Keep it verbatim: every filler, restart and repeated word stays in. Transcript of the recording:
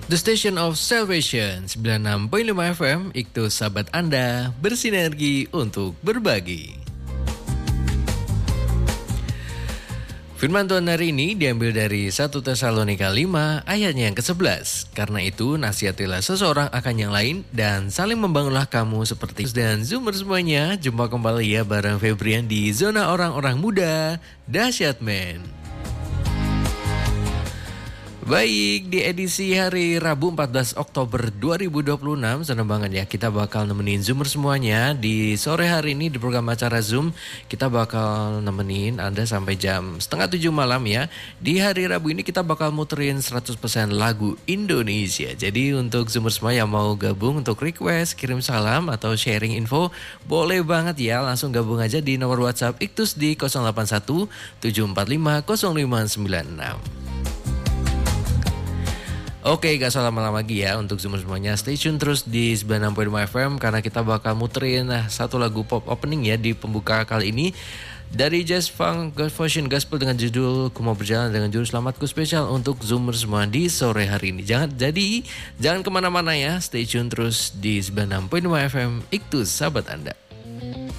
The Station of Salvation sembilan puluh enam koma lima F M, Iktu sahabat Anda, bersinergi untuk berbagi. Firman Tuhan hari ini diambil dari satu Tesalonika lima ayatnya yang kesebelas. Karena itu nasihatilah seseorang akan yang lain dan saling membangunlah kamu seperti. Dan Zoomer semuanya, jumpa kembali ya bareng Febrian di Zona Orang-Orang Muda Dahsyat Men. Baik, di edisi hari Rabu empat belas Oktober dua ribu dua puluh enam, senang banget ya kita bakal nemenin Zoomer semuanya. Di sore hari ini di program acara Zoom, kita bakal nemenin Anda sampai jam setengah tujuh malam ya. Di hari Rabu ini kita bakal muterin seratus persen lagu Indonesia. Jadi untuk Zoomer semua yang mau gabung untuk request, kirim salam atau sharing info, boleh banget ya, langsung gabung aja di nomor WhatsApp Iktus di nol delapan satu tujuh empat lima nol lima sembilan enam. Oke, gak salah lama-lama lagi ya untuk semua semuanya. Stay tune terus di sembilan puluh enam koma lima F M karena kita bakal muterin nah, satu lagu pop opening ya di pembuka kali ini dari Jazz Funk Fusion Gospel dengan judul Ku Mau Berjalan dengan judul Selamatku spesial untuk Zoomer semua di sore hari ini. Jangan jadi jangan kemana-mana ya. Stay tune terus di sembilan puluh enam koma lima F M Iktus sahabat Anda.